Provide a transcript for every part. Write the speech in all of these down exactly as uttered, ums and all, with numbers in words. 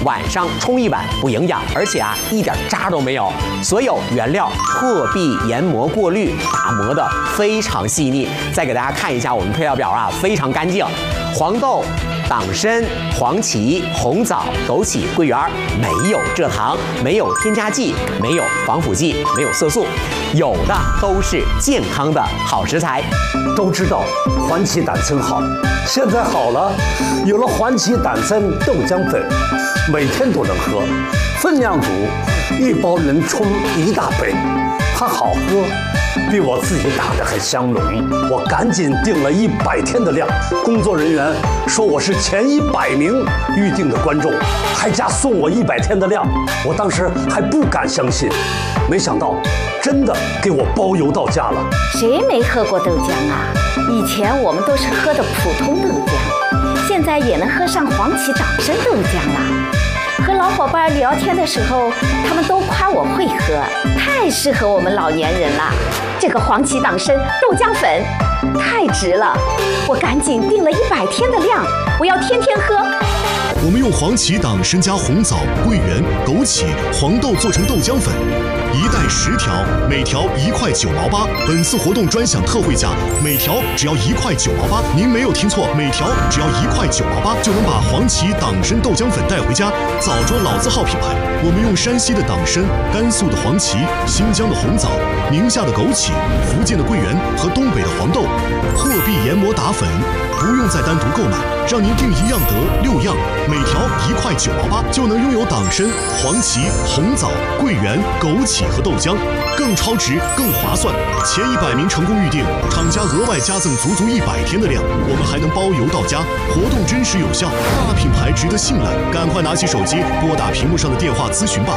晚上冲一碗不营养，而且啊一点渣都没有。所有原料破壁研磨过滤，打磨的非常细腻。再给大家看一下我们配料表啊，非常干净。黄豆、党参、黄芪、红枣、枸杞、桂圆，没有蔗糖，没有添加剂，没有防腐剂，没有色素，有的都是健康的好食材。 都知道黄芪党参好，现在好了，有了黄芪党参豆浆粉，每天都能喝，分量足，一包能冲一大杯，它好喝。比我自己打的还香浓，我赶紧订了一百天的量。工作人员说我是前一百名预定的观众，还加送我一百天的量。我当时还不敢相信，没想到真的给我包邮到家了。 谁没喝过豆浆啊？以前我们都是喝的普通豆浆，现在也能喝上黄芪党参豆浆了。和老伙伴聊天的时候，他们都夸我会喝，太适合我们老年人了。这个黄芪党参豆浆粉太值了，我赶紧订了一百天的量，我要天天喝。 我们用黄芪党参加红枣、桂圆、枸杞、黄豆做成豆浆粉，一袋十条，每条一块九毛八。本次活动专享特惠价，每条只要一块九毛八。您没有听错，每条只要一块九毛八就能把黄芪党参豆浆粉带回家。枣庄老字号品牌，我们用山西的党参、甘肃的黄芪、新疆的红枣、宁夏的枸杞、福建的桂圆和东北的黄豆，破壁研磨打粉，不用再单独购买，让您订一样得六样，每条一块九毛八就能拥有党参、黄芪、红枣、桂圆、枸杞和豆浆，更超值、更划算。前一百名成功预定，厂家额外加赠足足一百天的量，我们还能包邮到家。活动真实有效，大品牌值得信赖，赶快拿起手机拨打屏幕上的电话咨询吧。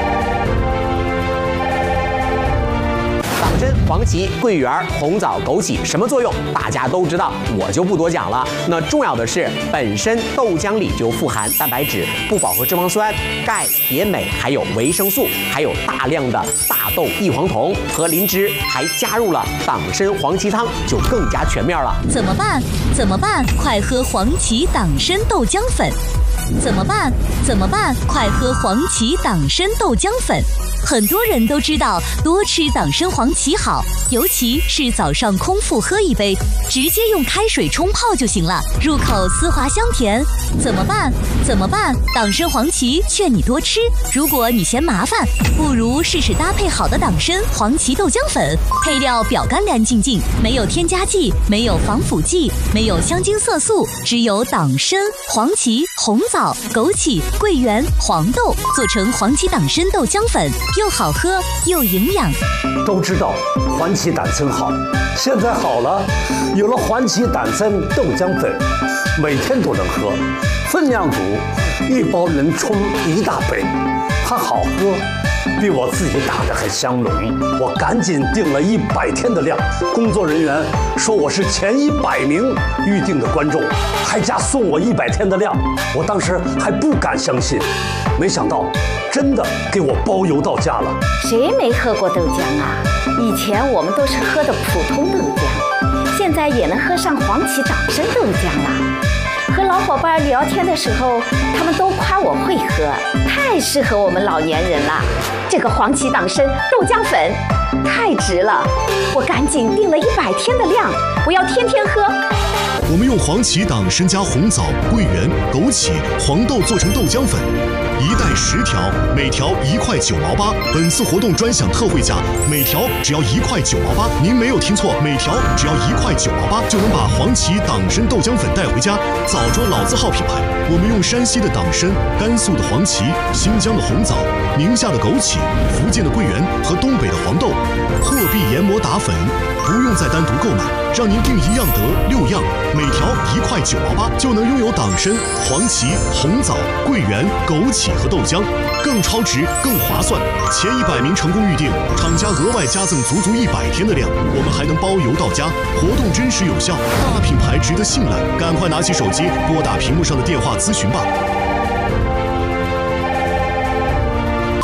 党参、黄芪、桂圆、红枣、枸杞什么作用？大家都知道，我就不多讲了。那重要的是，本身豆浆里就富含蛋白质、不饱和脂肪酸、钙、蝶镁，还有维生素，还有大量的大豆异黄酮和磷脂，还加入了党参黄芪汤，就更加全面了。 怎么办？怎么办？快喝黄芪党参豆浆粉！怎么办？怎么办？快喝黄芪党参豆浆粉！很多人都知道多吃党参黄芪好，尤其是早上空腹喝一杯，直接用开水冲泡就行了，入口丝滑香甜。怎么办？怎么办？党参黄芪劝你多吃，如果你嫌麻烦，不如试试搭配好的党参黄芪豆浆粉，配料表干干净净，没有添加剂，没有防腐剂，没有香精色素，只有党参、黄芪、红枣、枸杞、桂圆、黄豆做成黄芪党参豆浆粉，又好喝又营养。 都知道黄芪党参好，现在好了，有了黄芪党参豆浆粉，每天都能喝，分量足，一包能冲一大杯，它好喝。比我自己打的还香浓，我赶紧订了一百天的量。工作人员说我是前一百名预定的观众，还加送我一百天的量。我当时还不敢相信，没想到真的给我包邮到家了。 谁没喝过豆浆啊？以前我们都是喝的普通豆浆，现在也能喝上黄芪党参豆浆了。和老伙伴聊天的时候，他们都夸我会喝，太适合我们老年人了。这个黄芪党参豆浆粉太值了，我赶紧订了一百天的量，我要天天喝。 我们用黄芪党参加红枣、桂圆、枸杞、黄豆做成豆浆粉，一袋十条，每条一块九毛八。本次活动专享特惠价，每条只要一块九毛八。您没有听错，每条只要一块九毛八就能把黄芪党参豆浆粉带回家。枣庄老字号品牌，我们用山西的党参、甘肃的黄芪、新疆的红枣、宁夏的枸杞、福建的桂圆和东北的黄豆，破壁研磨打粉，不用再单独购买，让您订一样得六样，每条一块九毛八就能拥有党参、黄芪、红枣、桂圆、枸杞和豆浆，更超值、更划算。前一百名成功预定，厂家额外加赠足足一百天的量，我们还能包邮到家。活动真实有效，大品牌值得信赖，赶快拿起手机拨打屏幕上的电话咨询吧。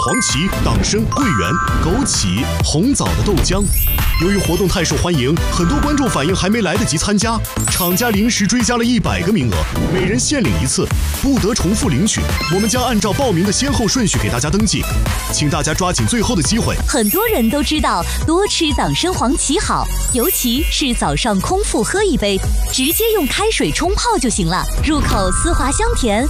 黄芪、党参、桂圆、枸杞、红枣的豆浆。由于活动太受欢迎，很多观众反映还没来得及参加，厂家临时追加了一百个名额，每人限领一次，不得重复领取。我们将按照报名的先后顺序给大家登记，请大家抓紧最后的机会。 很多人都知道多吃党参黄芪好，尤其是早上空腹喝一杯，直接用开水冲泡就行了，入口丝滑香甜，